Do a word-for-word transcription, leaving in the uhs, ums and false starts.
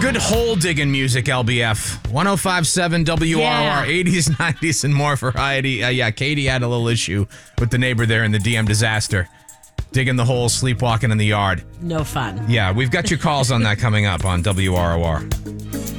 Good hole digging music, L B F. one oh five point seven W R O R, Yeah. eighties, nineties, and more variety. Uh, yeah, Katie had a little issue with the neighbor there in the D M disaster. Digging the hole, sleepwalking in the yard. No fun. Yeah, we've got your calls on that coming up on W R O R.